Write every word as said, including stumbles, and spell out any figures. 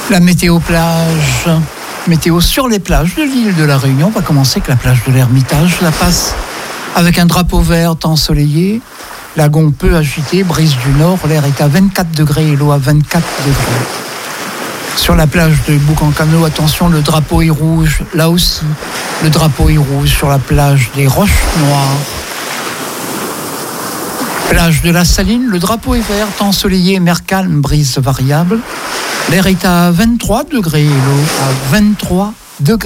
La météo plage, météo sur les plages de l'île de la Réunion. On va commencer avec la plage de l'Ermitage. La passe avec un drapeau vert ensoleillé, lagon peu agité, brise du nord. L'air est à vingt-quatre degrés et l'eau à vingt-quatre degrés. Sur la plage de Boucancano, attention, le drapeau est rouge. Là aussi, le drapeau est rouge sur la plage des Roches Noires. Plage de la Saline, le drapeau est vert, temps ensoleillé, mer calme, brise variable. L'air est à vingt-trois degrés et l'eau à vingt-trois degrés.